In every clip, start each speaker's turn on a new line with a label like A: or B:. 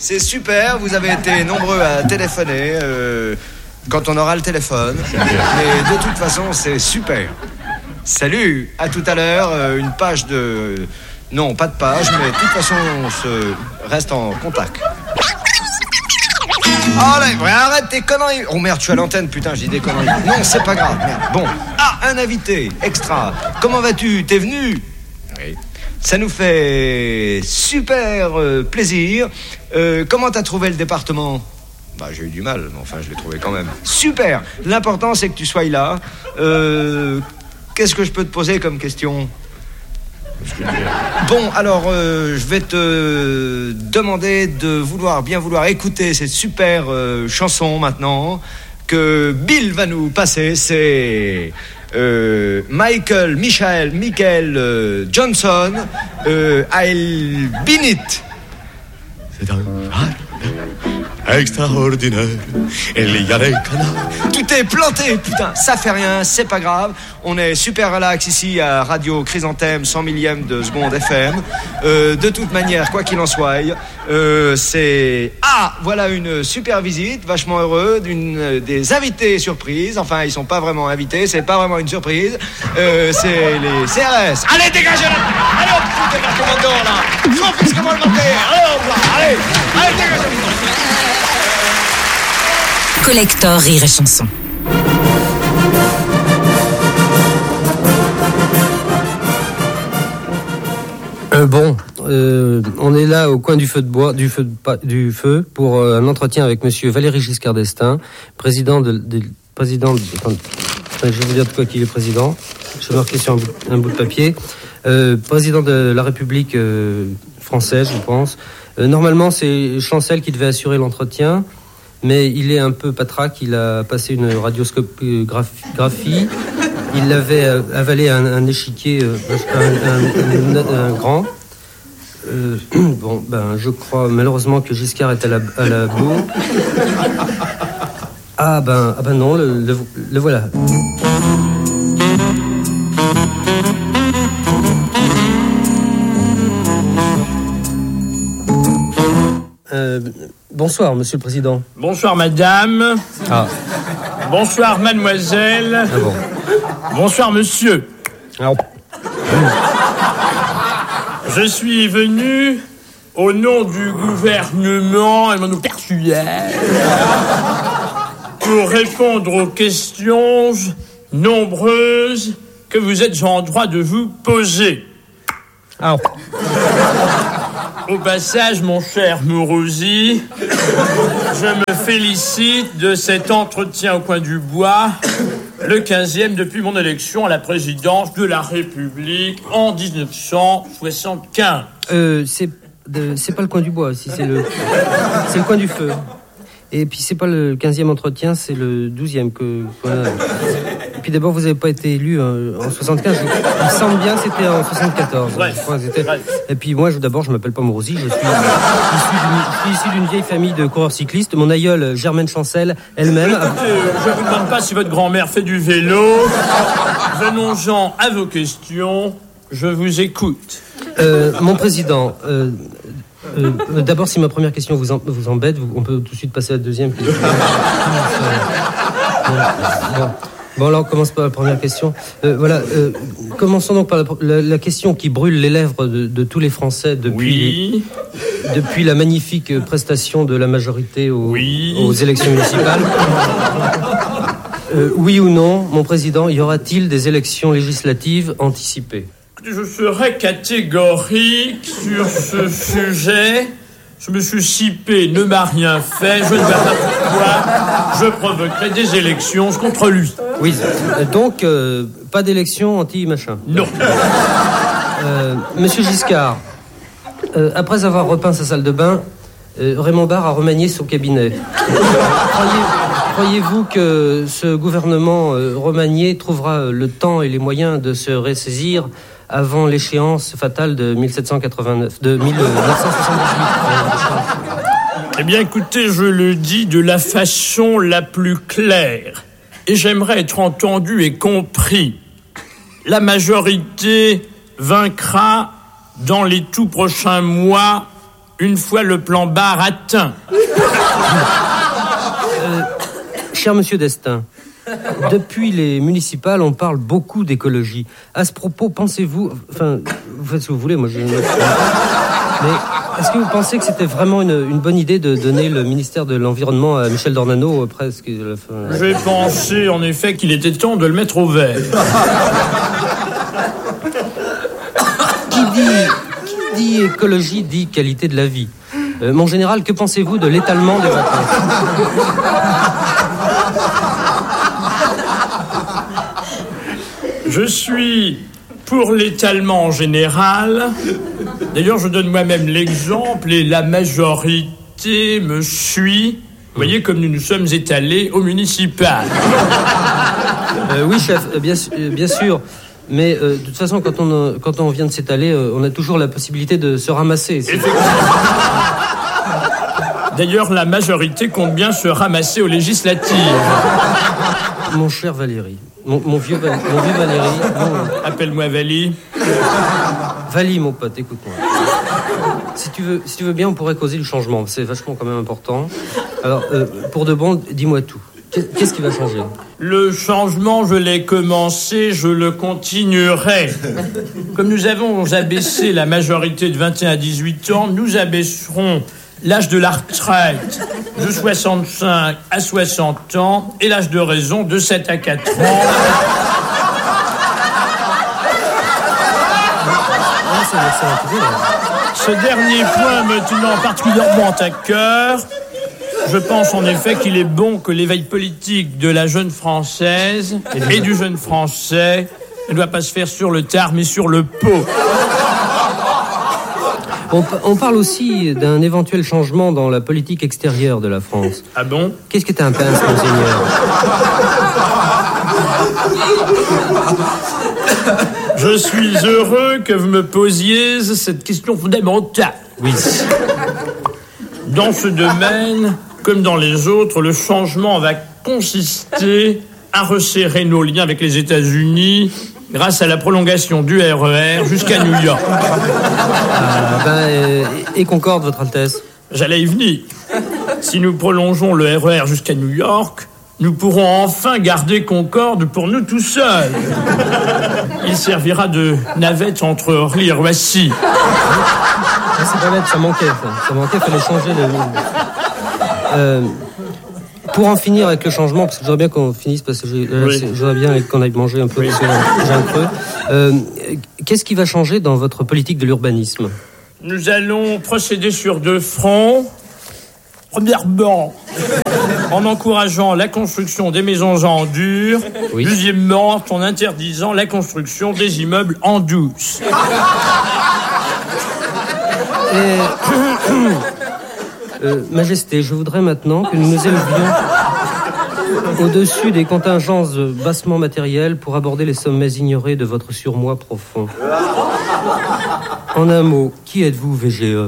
A: c'est super, vous avez été nombreux à téléphoner quand on aura le téléphone. Mais de toute façon, c'est super. Salut, à tout à l'heure, une page de... Non, pas de page, mais de toute façon, on se reste en contact. Allez, arrête tes conneries. Oh merde, je suis à l'antenne, putain, j'ai des conneries. Non, c'est pas grave, merde. Bon, un invité, extra. Comment vas-tu? T'es venu? Oui. Ça nous fait super plaisir. Comment t'as trouvé le département? Bah, j'ai eu du mal, mais enfin, je l'ai trouvé quand même. Super. L'important, c'est que tu sois là. Qu'est-ce que je peux te poser comme question? Bon, alors, je vais te demander de bien vouloir écouter cette super chanson maintenant que Bill va nous passer. C'est Michael Johnson, I'll Be It.
B: C'est un extraordinaire. Il y a des canards.
A: Tout est planté, putain, ça fait rien, c'est pas grave. On est super relax ici à Radio Chrysanthème, 100 millième de seconde FM. De toute manière, quoi qu'il en soit, c'est... Ah, voilà une super visite, vachement heureux, des invités surprises. Enfin, ils sont pas vraiment invités, c'est pas vraiment une surprise. C'est les CRS. Allez, dégagez là. Allez, hop, foutez par commandant, là. Sans fixe comment le monter. Allez, hop, là. Allez, dégagez.
C: Collector Rire et Chanson.
D: On est là au coin du feu pour un entretien avec Monsieur Valéry Giscard d'Estaing, président de. Je vais vous dire de quoi qu'il est président. Je vais marquer sur un bout de papier. Président de la République française, je pense. Normalement, c'est Chancel qui devait assurer l'entretien. Mais il est un peu patraque, il a passé une radioscopographie, il avait avalé un échiquier, un grand. Je crois malheureusement que Giscard est à la bourre. Non, le voilà. Bonsoir, Monsieur le Président.
E: Bonsoir, Madame. Bonsoir, Mademoiselle. Bonsoir, Monsieur. Je suis venu au nom du gouvernement et mon personnel pour répondre aux questions nombreuses que vous êtes en droit de vous poser. Au passage, mon cher Mourouzi, je me félicite de cet entretien au coin du bois, le 15e depuis mon élection à la présidence de la République en 1975.
D: C'est pas le coin du bois, c'est le coin du feu. Et puis c'est pas le 15e entretien, c'est le 12e que voilà. Et puis d'abord, vous n'avez pas été élu en 75. Il me semble bien que c'était en 74.
E: Ouais.
D: Et puis moi, d'abord, je m'appelle pas Mourouzi. Je suis issu d'une vieille famille de coureurs cyclistes. Mon aïeule, Germaine Chancel, elle-même.
E: Je ne vous demande pas si votre grand-mère fait du vélo. Venons-en à vos questions. Je vous écoute.
D: Mon président... d'abord, si ma première question vous embête, on peut tout de suite passer à la deuxième question. Bon, alors on commence par la première question. Commençons donc par la question qui brûle les lèvres de tous les Français depuis la magnifique prestation de la majorité aux élections municipales. Oui ou non, mon président, y aura-t-il des élections législatives anticipées?
E: Je serai catégorique sur ce sujet. Je me suis chipé, ne m'a rien fait. Je ne sais pas pourquoi. Je provoquerai des élections contre lui.
D: Oui, donc pas d'élection anti-machin.
E: Non.
D: Monsieur Giscard, après avoir repeint sa salle de bain, Raymond Barre a remanié son cabinet. Croyez-vous que ce gouvernement remanié trouvera le temps et les moyens de se ressaisir avant l'échéance fatale de 1978.
E: Eh bien, écoutez, je le dis de la façon la plus claire. Et j'aimerais être entendu et compris. La majorité vaincra dans les tout prochains mois une fois le plan barre atteint.
D: Cher monsieur Destin, depuis les municipales, on parle beaucoup d'écologie. À ce propos, pensez-vous... Enfin, vous faites ce que vous voulez, moi je ne me trompe pas. Mais est-ce que vous pensez que c'était vraiment une bonne idée de donner le ministère de l'Environnement à Michel Dornano presque à la fin?
E: J'ai pensé en effet qu'il était temps de le mettre au vert.
D: Qui dit écologie dit qualité de la vie. Mon général, que pensez-vous de l'étalement des vacances?
E: Je suis pour l'étalement en général. D'ailleurs, je donne moi-même l'exemple et la majorité me suit. Vous voyez comme nous nous sommes étalés au municipal.
D: Oui, chef, bien sûr. Mais de toute façon, quand on vient de s'étaler, on a toujours la possibilité de se ramasser.
E: D'ailleurs, la majorité compte bien se ramasser aux législatives.
D: Mon cher Valérie, mon vieux Valérie...
E: Appelle-moi Vali.
D: Vali, mon pote, écoute-moi. Si tu veux bien, on pourrait causer du changement. C'est vachement quand même important. Alors, pour de bon, dis-moi tout. Qu'est-ce qui va changer?
E: Le changement, je l'ai commencé, je le continuerai. Comme nous avons abaissé la majorité de 21 à 18 ans, nous abaisserons l'âge de la retraite de 65 à 60 ans et l'âge de raison de 7 à 4 ans. Ce dernier point me tenant particulièrement à cœur, je pense en effet qu'il est bon que l'éveil politique de la jeune Française et du jeune Français ne doit pas se faire sur le tard mais sur le pot.
D: On parle aussi d'un éventuel changement dans la politique extérieure de la France.
E: Ah bon?
D: Qu'est-ce que t'as un pince, monseigneur?
E: Je suis heureux que vous me posiez cette question fondamentale.
D: Oui.
E: Dans ce domaine, comme dans les autres, le changement va consister à resserrer nos liens avec les États-Unis grâce à la prolongation du RER jusqu'à New York.
D: Et Concorde, Votre Altesse?
E: J'allais y venir. Si nous prolongeons le RER jusqu'à New York, nous pourrons enfin garder Concorde pour nous tout seuls. Il servira de navette entre Orly et Roissy.
D: C'est pas bête, ça manquait, il fallait changer de... Pour en finir avec le changement, parce que j'aimerais bien qu'on finisse, parce que j'aimerais bien qu'on aille manger un peu, parce que j'ai un creux. Qu'est-ce qui va changer dans votre politique de l'urbanisme?
E: Nous allons procéder sur 2 fronts. Premièrement, en encourageant la construction des maisons en dur. Oui. Deuxièmement, en interdisant la construction des immeubles en douce.
D: Majesté, je voudrais maintenant que nous nous élevions au-dessus des contingences bassement matérielles pour aborder les sommets ignorés de votre surmoi profond. En un mot, qui êtes-vous, VGE?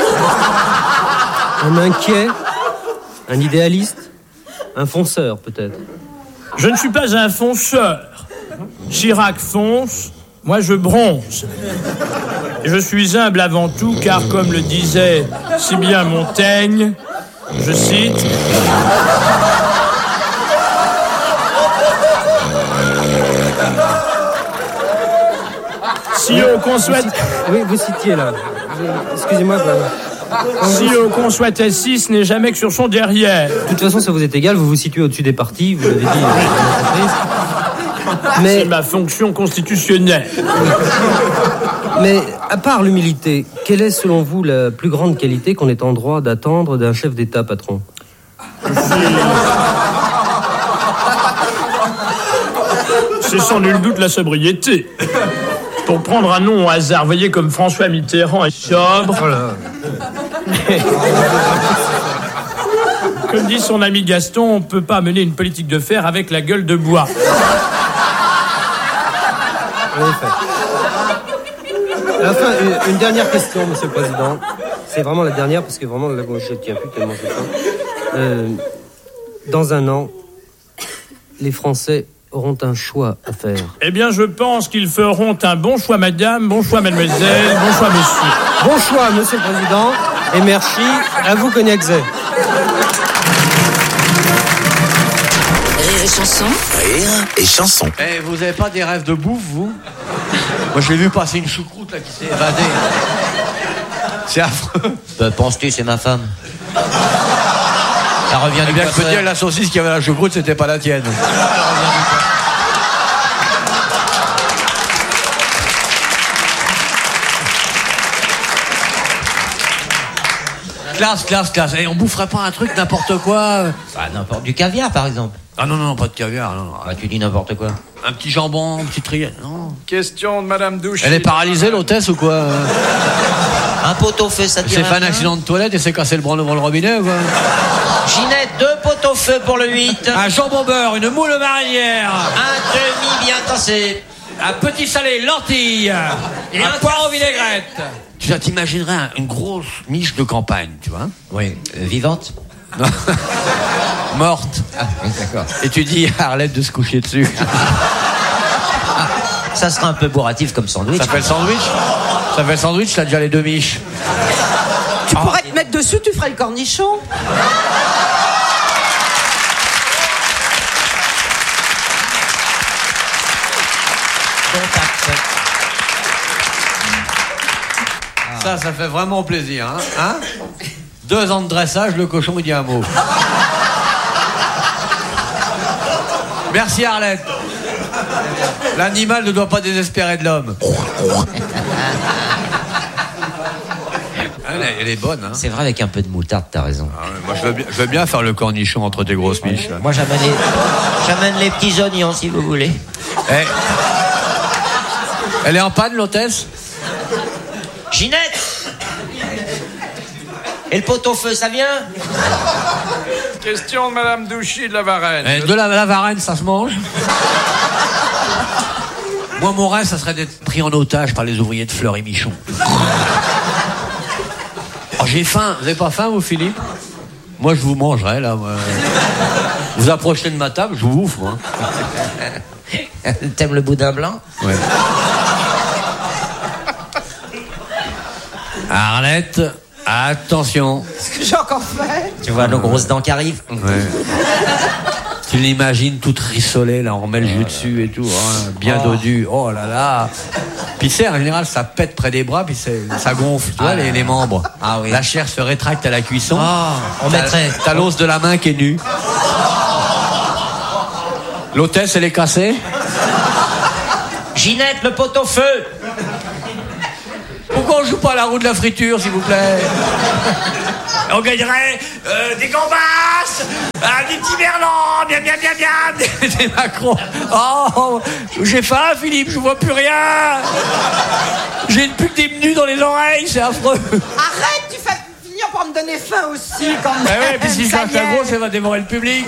D: Un inquiet? Un idéaliste? Un fonceur, peut-être?
E: Je ne suis pas un fonceur. Chirac fonce, moi je bronze. Et je suis humble avant tout, car comme le disait si bien Montaigne, je cite... Si haut qu'on soit...
D: Oui, vous citiez là. Excusez-moi.
E: Si haut qu'on soit assis, ce n'est jamais que sur son derrière.
D: De toute façon, ça vous est égal, vous vous situez au-dessus des partis, vous l'avez dit. Mais...
E: C'est ma fonction constitutionnelle.
D: Mais à part l'humilité, quelle est selon vous la plus grande qualité qu'on est en droit d'attendre d'un chef d'État, patron?
E: C'est sans nul doute la sobriété. Pour prendre un nom au hasard, voyez comme François Mitterrand est sobre.
D: Voilà.
E: Comme dit son ami Gaston, on ne peut pas mener une politique de fer avec la gueule de bois.
D: En effet. Enfin, une dernière question, Monsieur le Président. C'est vraiment la dernière, parce que vraiment, là, je ne tiens plus tellement j'ai faim. Dans un an, les Français auront un choix à faire.
E: Eh bien, je pense qu'ils feront un bon choix, madame, bon choix, mademoiselle, bon choix, monsieur.
D: Bon choix, Monsieur le Président. Et merci à vous, Cognac-Zay.
C: Rire et chanson.
F: Rire et chanson.
B: Eh, vous avez pas des rêves de bouffe, vous? Moi, je l'ai vu passer une choucroute là qui s'est évadée. C'est affreux.
G: Penses-tu, c'est ma femme. Ça revient du
B: Eh bien, je peux
G: coiffeur.
B: dire, la saucisse qui avait la choucroute, c'était pas la tienne. Classe. Et on boufferait pas un truc, n'importe quoi?
G: N'importe du caviar, par exemple.
B: Ah non, pas de caviar. Non.
G: Tu dis n'importe quoi.
B: Un petit jambon, un petit trier. Non.
A: Question de Madame Douchy.
B: Elle est paralysée, l'hôtesse, ou quoi?
G: Un pot-au-feu, ça te
B: Elle s'est fait un accident de toilette et s'est cassé le bras devant le robinet, ou quoi?
G: Ginette, 2 pot-au-feu pour le 8.
B: Un jambon beurre, une moule marinière.
G: Un demi bien tassé.
B: Un petit salé, lentilles. Et un poire aux vinaigrettes. Tu t'imaginerais une grosse miche de campagne, tu vois?
G: Oui, vivante.
B: Morte.
G: Ah, oui, d'accord.
B: Et tu dis à Arlette de se coucher dessus.
G: Ça sera un peu bourratif comme sandwich.
B: Ça fait le sandwich, t'as déjà les 2 miches.
H: Tu pourrais te mettre dessus, tu ferais le cornichon.
B: Ça fait vraiment plaisir, hein? 2 ans de dressage, le cochon il dit un mot. Merci Arlette. L'animal ne doit pas désespérer de l'homme. Elle est bonne, hein?
G: C'est vrai, avec un peu de moutarde, t'as raison.
B: Ah ouais, moi je veux bien faire le cornichon entre tes grosses miches. Là.
G: Moi j'amène les petits oignons si vous voulez.
B: Eh. Elle est en panne, l'hôtesse?
G: Ginette! Et le pot-au-feu, ça vient?
A: Question de Madame Douchy de la Varenne.
B: Eh, de la Varenne, ça se mange? Moi, mon rêve, ça serait d'être pris en otage par les ouvriers de Fleury-Michon. Oh, j'ai faim. Vous avez pas faim, vous, Philippe? Moi, je vous mangerai, là. Moi. Vous approchez de ma table, je vous bouffe, moi.
G: T'aimes le boudin blanc?
B: Ouais. Arlette, attention.
H: Ce que j'ai encore fait.
G: Tu vois nos grosses dents qui arrivent?
B: Ouais. Tu l'imagines toute rissolée, là, on remet le jus dessus et tout, hein, bien dodu. Oh là là. Puis c'est, en général, ça pète près des bras, puis ça gonfle, tu vois, les membres.
G: Ah oui.
B: La chair se rétracte à la cuisson.
G: On mettrait.
B: T'as l'os de la main qui est nu. L'hôtesse, elle est cassée.
G: Ginette, le pot-au-feu!
B: Pourquoi on joue pas à la roue de la friture, s'il vous plaît? On gagnerait des gambas, des petits merlans, bien, des macros. Oh, j'ai faim, Philippe, je vois plus rien. J'ai une pute menus dans les oreilles, c'est affreux.
H: Arrête, tu fais finir par me donner faim aussi, quand même.
B: Eh ouais, puis si je
H: Ça
B: lâche
H: y
B: la
H: est.
B: grosse, elle va dévorer le public.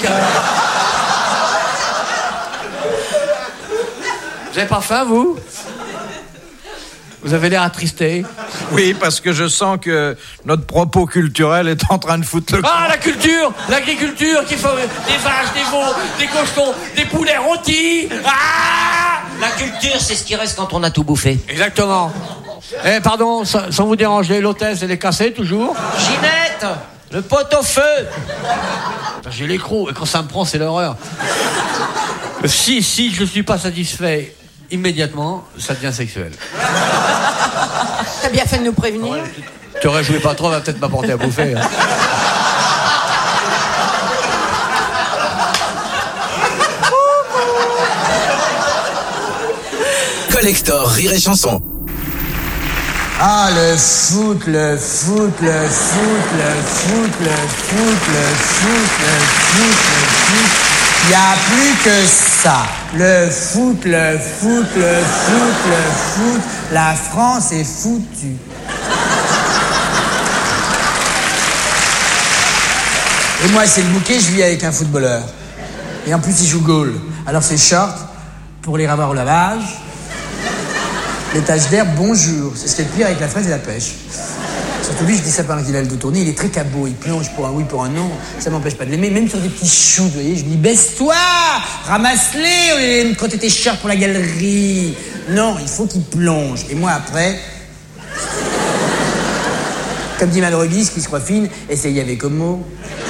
B: Vous avez pas faim, vous? Vous avez l'air attristé.
I: Oui, parce que je sens que notre propos culturel est en train de foutre le camp.
B: Ah, la culture, l'agriculture qui fait des vaches, des veaux, des cochons, des poulets rôtis. Ah!
G: La culture, c'est ce qui reste quand on a tout bouffé.
B: Exactement. Eh, pardon, sans vous déranger, l'hôtesse, elle est cassée toujours?
G: Ginette, le pot-au-feu!
B: J'ai les crocs, et quand ça me prend, c'est l'horreur. Si je ne suis pas satisfait immédiatement, ça devient sexuel.
H: T'as bien fait de nous prévenir.
B: Tu aurais joué pas trop, va peut-être m'apporter à bouffer. Hein.
F: Collector Rire et Chanson.
J: Ah, le foot, le foot, le foot, le foot, le foot, le foot, le foot, le foot. Il n'y a plus que ça. Le foot, le foot, le foot, le foot. La France est foutue. Et moi, c'est le bouquet, je vis avec un footballeur. Et en plus, il joue goal. Alors, c'est short pour les avoir au lavage. Les taches d'herbe, bonjour. C'est ce qu'il y a de pire avec la fraise et la pêche. Surtout lui, je dis ça pendant qu'il a le dos tourné, il est très cabot, il plonge pour un oui, pour un non. Ça m'empêche pas de l'aimer, même sur des petits choux, vous voyez. Je lui dis, baisse-toi, ramasse-les quand t'étais short pour la galerie. Non, il faut qu'il plonge. Et moi, après... Comme dit Malrobis, qui se croit fine, essayez avec homo.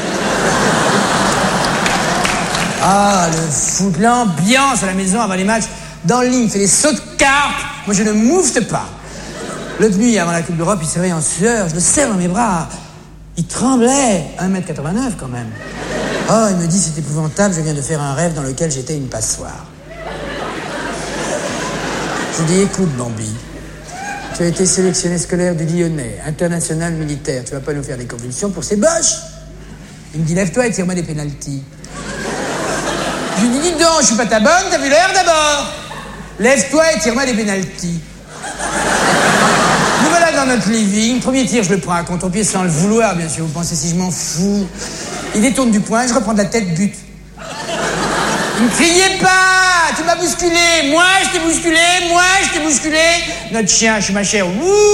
J: Ah, le foot, l'ambiance à la maison avant les matchs. Dans le lit, il fait des sauts de carpe. Moi, je ne moufte pas. L'autre nuit, avant la Coupe d'Europe, il s'est réveillé en sueur. Je le serre dans mes bras. Il tremblait. 1m89 quand même. Oh, il me dit, c'est épouvantable, je viens de faire un rêve dans lequel j'étais une passoire. Je lui dis, écoute, Bambi, tu as été sélectionné scolaire du Lyonnais, international militaire. Tu vas pas nous faire des convulsions pour ces boches. Il me dit, lève-toi et tire-moi des pénaltys. Je lui dis, dis donc, je suis pas ta bonne, t'as vu l'heure d'abord. Lève-toi et tire-moi des pénaltys. Nous voilà dans notre living. Premier tir, je le prends à contre-pied sans le vouloir, bien sûr. Vous pensez si je m'en fous. Il détourne du poing, je reprends de la tête, but. Ne criez pas, tu m'as bousculé. Moi, je t'ai bousculé. Notre chien, je suis ma chère.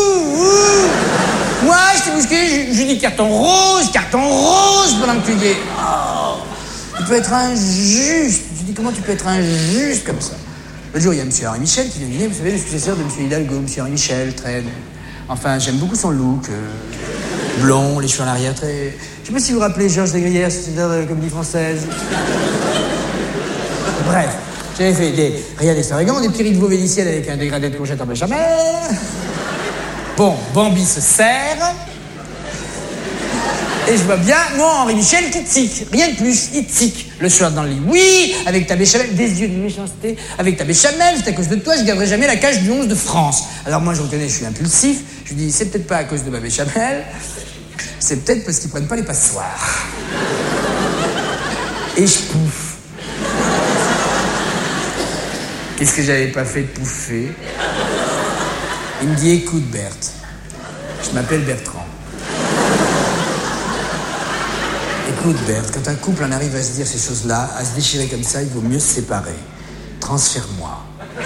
J: Moi, je t'ai bousculé. Je dis carton rose pendant que tu dis. Oh, tu peux être injuste. Je dis, comment tu peux être injuste comme ça? L'autre jour, il y a M. Henri Michel qui vient dîner, vous savez, le successeur de M. Hidalgo, M. Henri Michel, très... Enfin, j'aime beaucoup son look, blond, les cheveux en arrière, très... Je sais pas si vous vous rappelez Georges Desgrières, sociétaire de la Comédie Française. Bref, j'avais fait des rayades extravagants, des petits riz de veau véliciel avec un dégradé de courgettes en béchamel. Bon, Bambi se serre. Et je vois bien, moi, Henri Michel, qui tique. Rien de plus, il tique. Le soir dans le lit, oui, avec ta béchamel, des yeux de méchanceté. Avec ta béchamel, c'est à cause de toi, je garderai jamais la cage du 11 de France. Alors moi, je reconnais, je suis impulsif. Je lui dis, c'est peut-être pas à cause de ma béchamel, c'est peut-être parce qu'ils prennent pas les passoires. Et je pouffe. Qu'est-ce que j'avais pas fait de pouffer? Il me dit, écoute, Berthe, je m'appelle Bertrand. Écoute, Berthe, quand un couple en arrive à se dire ces choses-là, à se déchirer comme ça, il vaut mieux se séparer. Transfère-moi.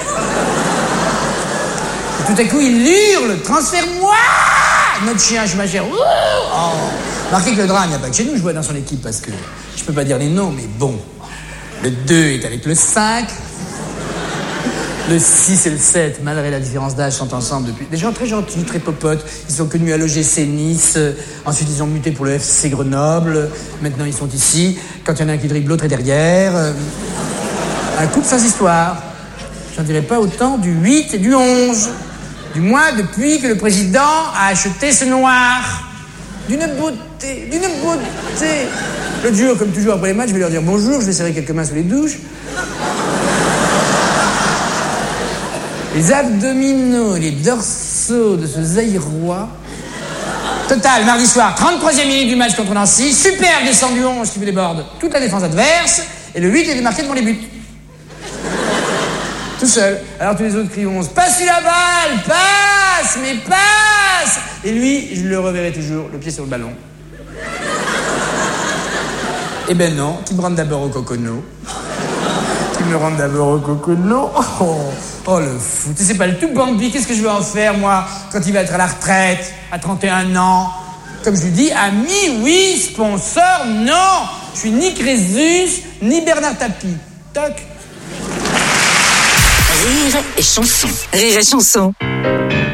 J: Et tout à coup, il hurle, transfère-moi! Notre chien, je m'achère. Oh. Marquez que le drame, il n'y a pas que chez nous, je vois dans son équipe, parce que je peux pas dire les noms, mais bon. Le 2 est avec le 5. Le 6 et le 7, malgré la différence d'âge, sont ensemble depuis... Des gens très gentils, très popotes. Ils sont connus à l'OGC Nice. Ensuite, ils ont muté pour le FC Grenoble. Maintenant, ils sont ici. Quand il y en a un qui dribble, l'autre est derrière. Un couple sans histoire. J'en dirais pas autant du 8 et du 11. Du moins, depuis que le président a acheté ce noir. D'une beauté. L'autre jour, comme toujours après les matchs, je vais leur dire bonjour, je vais serrer quelques mains sous les douches. Les abdominaux et les dorsaux de ce Zaïrois. Total, mardi soir, 33e minute du match contre Nancy. Super descend du 11 qui vous déborde toute la défense adverse. Et le 8 est démarqué devant les buts. Tout seul. Alors tous les autres crient 11. Passe-lui la balle! Passe! Mais passe! Et lui, je le reverrai toujours, le pied sur le ballon. Eh ben non, qui me rende d'abord au cocono. Oh, le foot. C'est pas le tout Bambi. Qu'est-ce que je vais en faire, moi, quand il va être à la retraite, à 31 ans? Comme je lui dis, ami, oui, sponsor, non. Je suis ni Crésus, ni Bernard Tapie. Toc.
C: Rire et chanson.